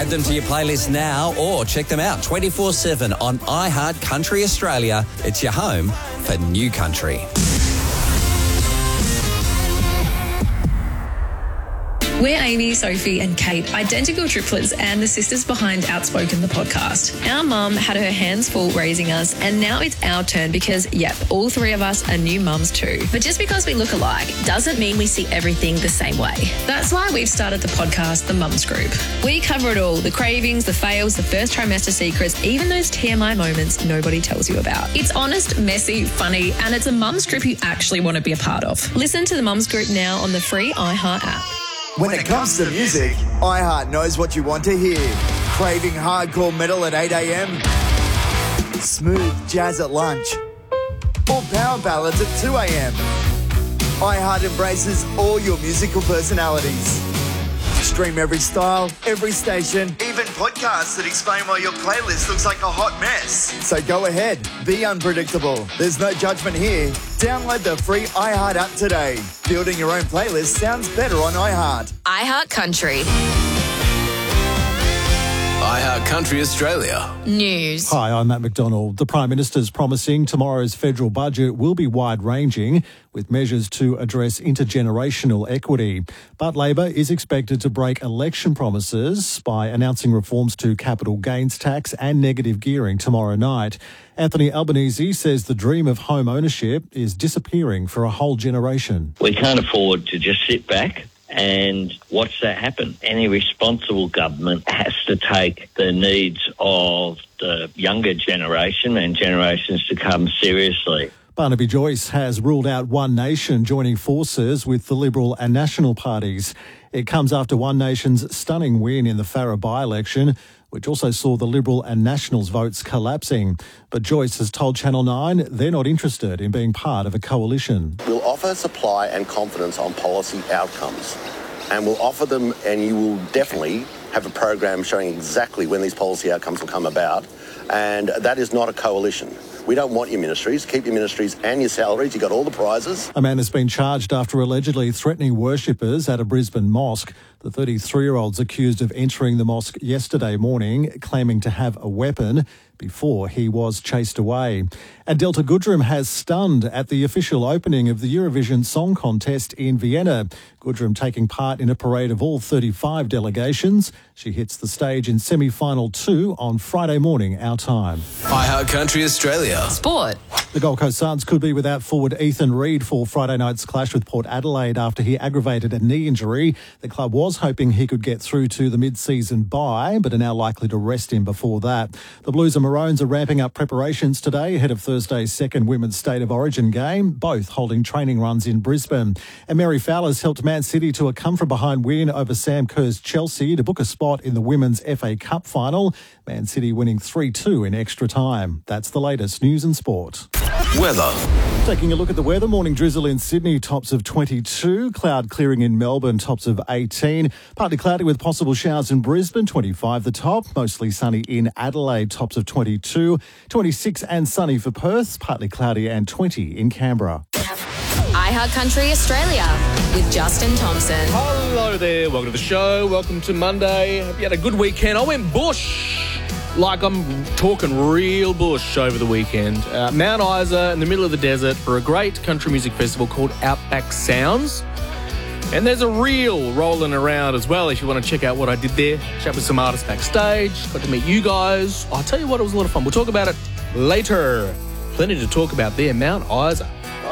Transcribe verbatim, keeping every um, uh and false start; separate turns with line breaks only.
Add them to your playlist now or check them out twenty-four seven on iHeart Country Australia. It's your home for new country.
We're Amy, Sophie and Kate, identical triplets and the sisters behind Outspoken, the podcast. Our mum had her hands full raising us and now it's our turn because, yep, all three of us are new mums too. But just because we look alike doesn't mean we see everything the same way. That's why we've started the podcast, The Mums Group. We cover it all, the cravings, the fails, the first trimester secrets, even those T M I moments nobody tells you about. It's honest, messy, funny, and it's a mums group you actually want to be a part of. Listen to The Mums Group now on the free iHeart app.
When it comes to music, iHeart knows what you want to hear. Craving hardcore metal at eight a.m? Smooth jazz at lunch? Or power ballads at two a.m? iHeart embraces all your musical personalities. Stream every style, every station, even podcasts that explain why your playlist looks like a hot mess. So go ahead, be unpredictable. There's no judgment here. Download the free iHeart app today. Building your own playlist sounds better on iHeart.
iHeart Country.
iHeart Country Australia.
News.
Hi, I'm Matt McDonald. The Prime Minister's promising tomorrow's federal budget will be wide-ranging with measures to address intergenerational equity. But Labor is expected to break election promises by announcing reforms to capital gains tax and negative gearing tomorrow night. Anthony Albanese says the dream of home ownership is disappearing for a whole generation.
We can't afford to just sit back and watch that happen. Any responsible government has to take the needs of the younger generation and generations to come seriously.
Barnaby Joyce has ruled out One Nation joining forces with the Liberal and National parties. It comes after One Nation's stunning win in the Farrer by-election, which also saw the Liberal and Nationals votes collapsing. But Joyce has told Channel nine they're not interested in being part of a coalition.
We'll offer supply and confidence on policy outcomes, and we'll offer them, and you will definitely have a program showing exactly when these policy outcomes will come about, and that is not a coalition. We don't want your ministries. Keep your ministries and your salaries. You got all the prizes.
A man has been charged after allegedly threatening worshippers at a Brisbane mosque. The thirty-three-year-old's accused of entering the mosque yesterday morning, claiming to have a weapon before he was chased away. And Delta Goodrem has stunned at the official opening of the Eurovision Song Contest in Vienna. Goodrem taking part in a parade of all thirty-five delegations. She hits the stage in semi-final two on Friday morning, our time.
iHeart Country Australia.
Sport.
The Gold Coast Suns could be without forward Ethan Reid for Friday night's clash with Port Adelaide after he aggravated a knee injury. The club was hoping he could get through to the mid-season bye, but are now likely to rest him before that. The Blues and Maroons are ramping up preparations today ahead of Thursday's second Women's State of Origin game, both holding training runs in Brisbane. And Mary Fowler's helped Man City to a come-from-behind win over Sam Kerr's Chelsea to book a spot in the Women's F A Cup final. Man City winning three two in extra time. That's the latest news and sport.
Weather.
Taking a look at the weather, morning drizzle in Sydney, tops of twenty-two. Cloud clearing in Melbourne, tops of eighteen. Partly cloudy with possible showers in Brisbane, twenty-five the top. Mostly sunny in Adelaide, tops of twenty-two. twenty-six and sunny for Perth, partly cloudy and twenty in Canberra.
iHeart Country Australia with Justin Thompson.
Hello there, welcome to the show. Welcome to Monday. Hope you had a good weekend. I went bush. Like I'm talking real bush over the weekend. Uh, Mount Isa in the middle of the desert for a great country music festival called Outback Sounds. And there's a reel rolling around as well if you want to check out what I did there. Chat with some artists backstage. Got to meet you guys. I'll tell you what, it was a lot of fun. We'll talk about it later. Plenty to talk about there. Mount Isa.